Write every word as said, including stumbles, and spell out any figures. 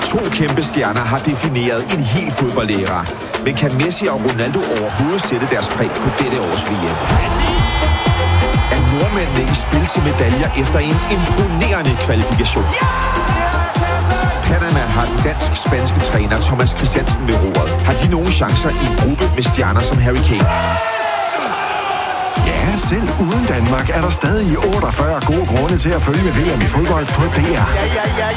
To kæmpe stjerner har defineret en hel fodboldæra. Men kan Messi og Ronaldo overhovedet sætte deres præg på dette års V M? Er nordmændene i spil til medaljer efter en imponerende kvalifikation? Panama har den dansk-spanske træner Thomas Christiansen ved roret. Har de nogen chancer i en gruppe med stjerner som Harry Kane? Ja, selv uden Danmark er der stadig otteogfyrre gode grunde til at følge V M i fodbold på D R. Ja, ja, ja,